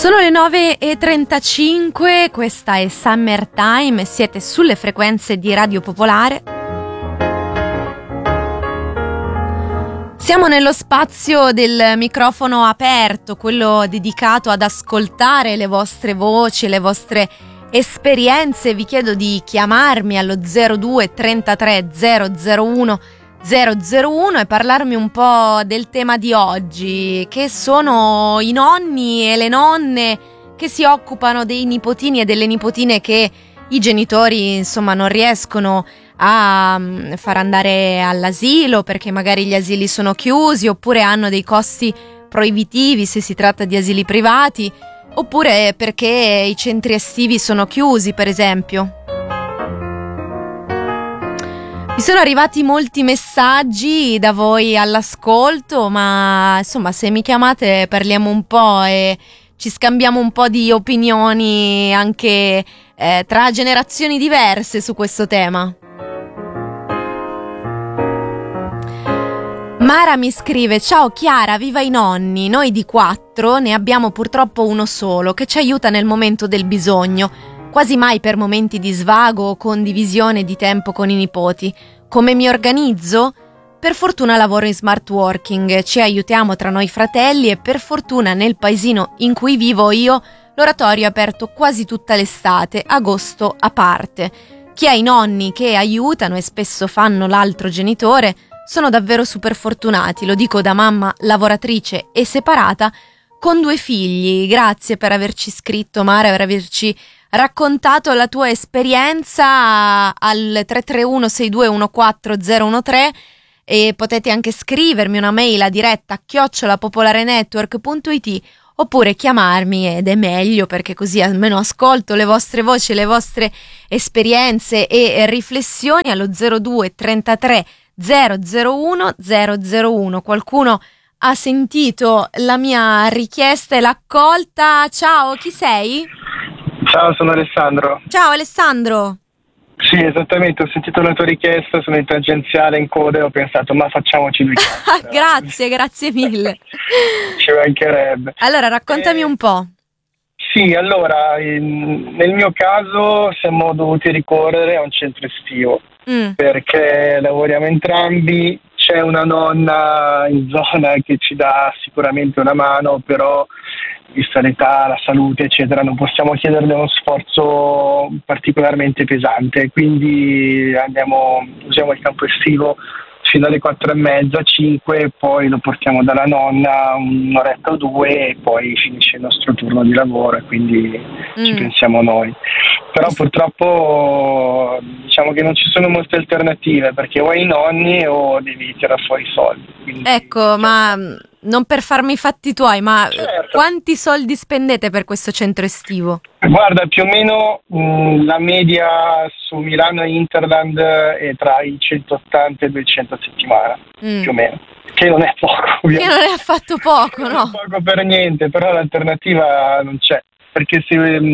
Sono le 9:35, questa è Summertime e siete sulle frequenze di Radio Popolare. Siamo nello spazio del microfono aperto, quello dedicato ad ascoltare le vostre voci, le vostre esperienze. Vi chiedo di chiamarmi allo 02 33 001 001 e parlarmi un po' del tema di oggi, che sono i nonni e le nonne che si occupano dei nipotini e delle nipotine che i genitori insomma non riescono a far andare all'asilo perché magari gli asili sono chiusi, oppure hanno dei costi proibitivi se si tratta di asili privati, oppure perché i centri estivi sono chiusi, per esempio. Mi sono arrivati molti messaggi da voi all'ascolto, ma insomma se mi chiamate parliamo un po' e ci scambiamo un po' di opinioni anche tra generazioni diverse su questo tema. Mara mi scrive: ciao Chiara, viva i nonni, noi di 4 ne abbiamo purtroppo uno solo che ci aiuta nel momento del bisogno. Quasi mai per momenti di svago o condivisione di tempo con i nipoti. Come mi organizzo? Per fortuna lavoro in smart working, ci aiutiamo tra noi fratelli e per fortuna nel paesino in cui vivo io l'oratorio è aperto quasi tutta l'estate, agosto a parte. Chi ha i nonni che aiutano e spesso fanno l'altro genitore sono davvero super fortunati, lo dico da mamma lavoratrice e separata con 2 figli. Grazie per averci scritto, Mara, per averci raccontato la tua esperienza al 331 6214013 e potete anche scrivermi una mail a diretta @popolarenetwork.it oppure chiamarmi, ed è meglio perché così almeno ascolto le vostre voci, le vostre esperienze e riflessioni allo 02 33 001 001. Qualcuno ha sentito la mia richiesta e l'ha accolta. Ciao, chi sei? Ciao, sono Alessandro. Ciao Alessandro. Sì, esattamente, ho sentito la tua richiesta, sono in tangenziale in coda e ho pensato ma facciamoci 2 chiacchiere. Grazie mille. Ci mancherebbe. Allora raccontami un po'. Sì, allora nel mio caso siamo dovuti ricorrere a un centro estivo perché lavoriamo entrambi, c'è una nonna in zona che ci dà sicuramente una mano, però vista l'età, la salute eccetera non possiamo chiederle uno sforzo particolarmente pesante, quindi usiamo il campo estivo fino alle 4:30, 5, poi lo portiamo dalla nonna un'oretta o 2 e poi finisce il nostro turno di lavoro e quindi ci pensiamo noi. Però purtroppo diciamo che non ci sono molte alternative perché o hai i nonni o devi tirare fuori i soldi. Quindi, ecco, ma non per farmi i fatti tuoi, ma certo. Quanti soldi spendete per questo centro estivo? Guarda, più o meno la media su Milano e Interland è tra i 180 e 200 a settimana, più o meno. Che non è poco, ovviamente. Che non è affatto poco, no? Non è poco per niente, però l'alternativa non c'è. Perché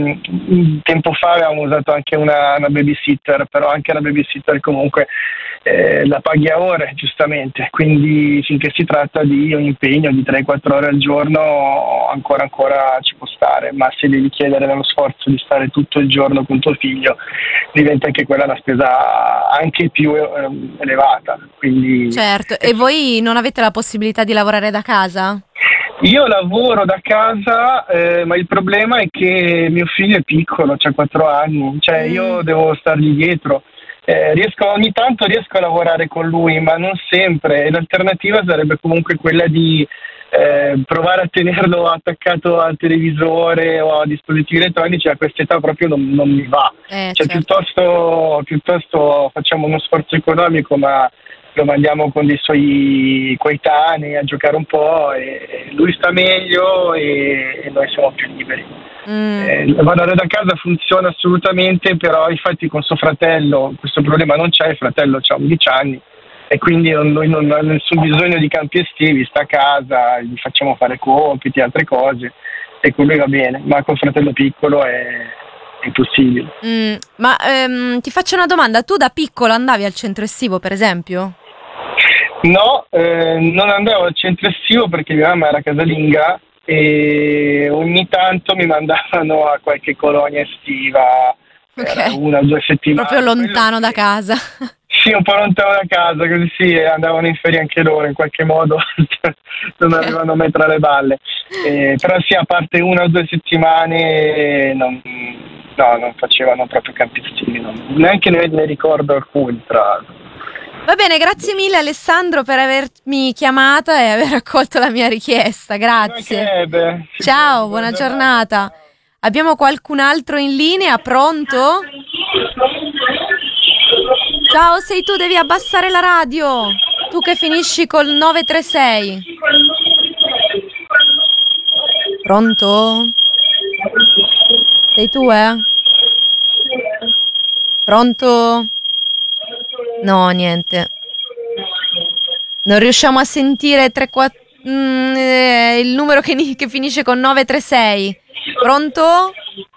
tempo fa avevamo usato anche una babysitter, però anche la babysitter comunque la paghi a ore, giustamente, quindi finché si tratta di un impegno di 3-4 ore al giorno ancora ci può stare, ma se devi chiedere dello sforzo di stare tutto il giorno con tuo figlio diventa anche quella una spesa anche più elevata. Quindi, certo, e voi non avete la possibilità di lavorare da casa? Io lavoro da casa, ma il problema è che mio figlio è piccolo, c'ha 4 anni, cioè io devo stargli dietro. Ogni tanto riesco a lavorare con lui, ma non sempre, e l'alternativa sarebbe comunque quella di provare a tenerlo attaccato al televisore o a dispositivi elettronici. A questa età proprio non mi va. Cioè, certo. piuttosto facciamo uno sforzo economico, ma lo mandiamo con dei suoi coetanei a giocare un po' e lui sta meglio e noi siamo più liberi. Lavorare da casa funziona assolutamente, però infatti con suo fratello questo problema non c'è, il fratello ha 11 anni e quindi lui non ha nessun bisogno di campi estivi, sta a casa, gli facciamo fare compiti, altre cose e con lui va bene, ma col fratello piccolo è impossibile. Ma ti faccio una domanda, tu da piccolo andavi al centro estivo per esempio? No, non andavo al centro estivo perché mia mamma era casalinga e ogni tanto mi mandavano a qualche colonia estiva, Ok. 1 o 2 settimane. Proprio lontano Quello da sì. casa. Sì, un po' lontano da casa, così sì, andavano in ferie anche loro in qualche modo, non Ok. avevano me tra le balle. Però sì, a parte 1 o 2 settimane non facevano proprio campistini, neanche ne ricordo alcuni tra l'altro. Va bene, grazie mille Alessandro per avermi chiamata e aver accolto la mia richiesta. Ci Grazie. mancherebbe, Ciao, buona buona giornata. giornata. Abbiamo qualcun altro in linea? Pronto? Ciao, sei tu, devi abbassare la radio. Tu che finisci col 936. Pronto? Sei tu, eh? Pronto? No, niente. Non riusciamo a sentire il numero che finisce con 936. Pronto?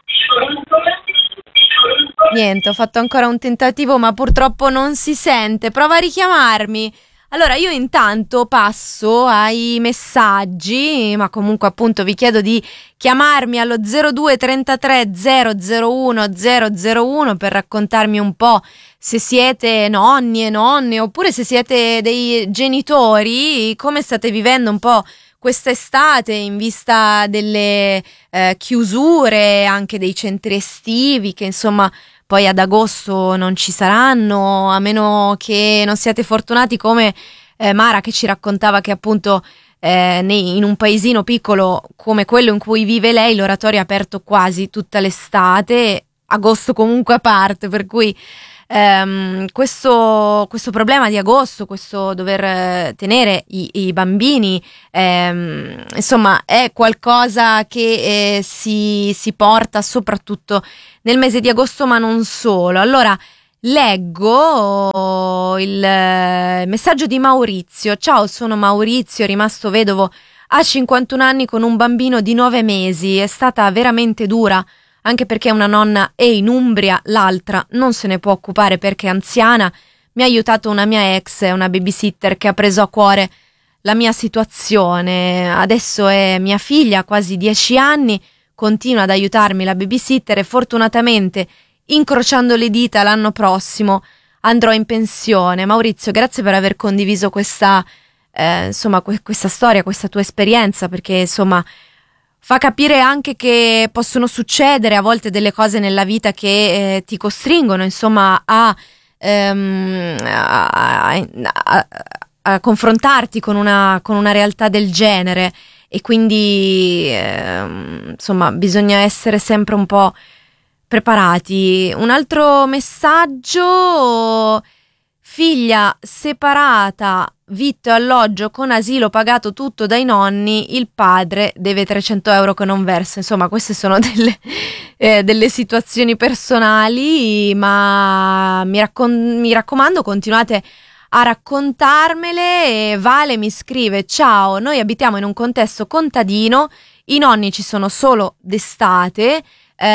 Niente, ho fatto ancora un tentativo, ma purtroppo non si sente. Prova a richiamarmi. Allora, io intanto passo ai messaggi, ma comunque appunto vi chiedo di chiamarmi allo 02 33 001 001 per raccontarmi un po' se siete nonni e nonne oppure se siete dei genitori, come state vivendo un po' quest'estate in vista delle chiusure anche dei centri estivi che insomma poi ad agosto non ci saranno, a meno che non siate fortunati come Mara che ci raccontava che appunto in un paesino piccolo come quello in cui vive lei l'oratorio è aperto quasi tutta l'estate, agosto comunque a parte, per cui questo problema di agosto, questo dover tenere i bambini, insomma è qualcosa che si porta soprattutto nel mese di agosto, ma non solo. Allora, leggo il messaggio di Maurizio. Ciao, sono Maurizio, rimasto vedovo a 51 anni con un bambino di 9 mesi. È stata veramente dura, anche perché una nonna è in Umbria, l'altra non se ne può occupare perché è anziana. Mi ha aiutato una mia ex, una babysitter che ha preso a cuore la mia situazione. Adesso è mia figlia, ha quasi 10 anni, continua ad aiutarmi la babysitter e fortunatamente, incrociando le dita, l'anno prossimo andrò in pensione. Maurizio, grazie per aver condiviso questa storia, questa tua esperienza, perché insomma fa capire anche che possono succedere a volte delle cose nella vita che ti costringono insomma a confrontarti con una realtà del genere e quindi insomma bisogna essere sempre un po' preparati. Un altro messaggio: figlia separata, vitto e alloggio con asilo pagato tutto dai nonni, il padre deve 300 euro che non versa. Insomma, queste sono delle situazioni personali, ma mi raccomando, continuate a raccontarmele. E Vale mi scrive: ciao, noi abitiamo in un contesto contadino, i nonni ci sono solo d'estate,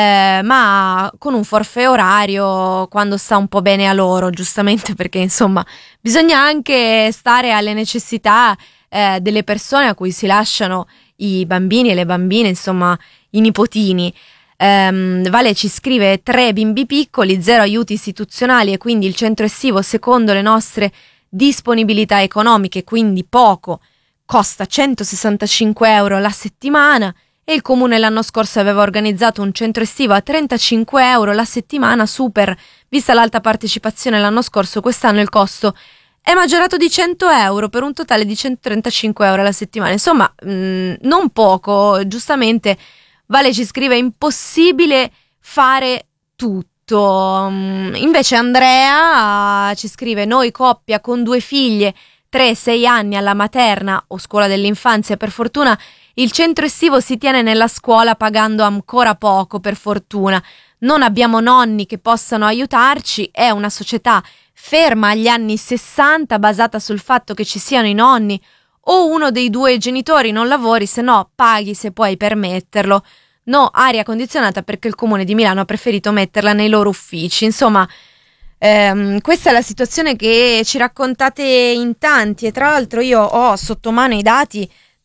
ma con un forfait orario quando sta un po' bene a loro, giustamente, perché insomma bisogna anche stare alle necessità delle persone a cui si lasciano i bambini e le bambine, insomma i nipotini. Vale ci scrive: 3 bimbi piccoli, 0 aiuti istituzionali e quindi il centro estivo, secondo le nostre disponibilità economiche, quindi poco, costa 165 euro la settimana. E il comune l'anno scorso aveva organizzato un centro estivo a 35 euro la settimana, super, vista l'alta partecipazione l'anno scorso, quest'anno il costo è maggiorato di 100 euro per un totale di 135 euro la settimana. Insomma, non poco. Giustamente Vale ci scrive: è impossibile fare tutto. Invece Andrea ci scrive: noi coppia con 2 figlie, 3-6 anni alla materna o scuola dell'infanzia, per fortuna il centro estivo si tiene nella scuola pagando ancora poco, per fortuna. Non abbiamo nonni che possano aiutarci, è una società ferma agli anni 60 basata sul fatto che ci siano i nonni o uno dei 2 genitori non lavori, se no paghi se puoi permetterlo. No aria condizionata perché il comune di Milano ha preferito metterla nei loro uffici. Insomma, questa è la situazione che ci raccontate in tanti, e tra l'altro io ho sotto mano i dati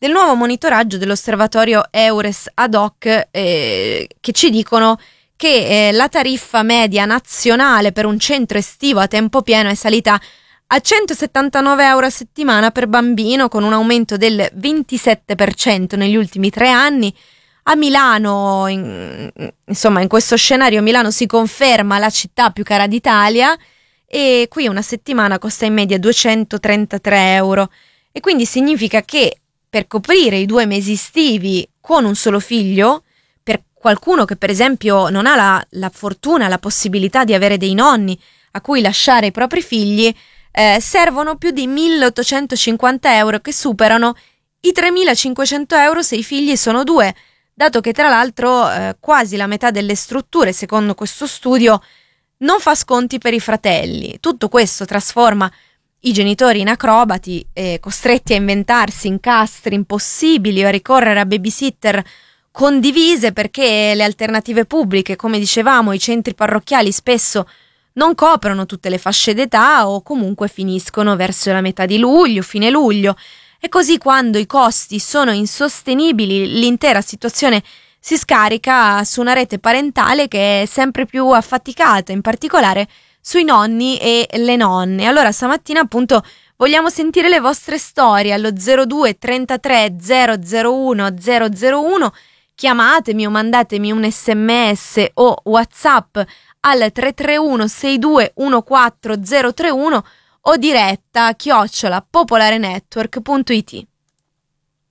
del nuovo monitoraggio dell'osservatorio Eures ad hoc, che ci dicono che la tariffa media nazionale per un centro estivo a tempo pieno è salita a 179 euro a settimana per bambino, con un aumento del 27% negli ultimi 3 anni. A Milano, in questo scenario Milano si conferma la città più cara d'Italia, e qui una settimana costa in media 233 euro. E quindi significa che per coprire i 2 mesi estivi con un solo figlio, per qualcuno che per esempio non ha la fortuna, la possibilità di avere dei nonni a cui lasciare i propri figli, servono più di 1.850 euro, che superano i 3.500 euro se i figli sono 2, dato che tra l'altro quasi la metà delle strutture, secondo questo studio, non fa sconti per i fratelli. Tutto questo trasforma i genitori in acrobati, costretti a inventarsi incastri impossibili o a ricorrere a babysitter condivise, perché le alternative pubbliche, come dicevamo, i centri parrocchiali spesso non coprono tutte le fasce d'età o comunque finiscono verso la metà di luglio, fine luglio. E così, quando i costi sono insostenibili, l'intera situazione si scarica su una rete parentale che è sempre più affaticata, in particolare sui nonni e le nonne. Allora stamattina appunto vogliamo sentire le vostre storie allo 02 33 001 001, chiamatemi o mandatemi un sms o WhatsApp al 331 62 14031 o diretta @popolarenetwork.it.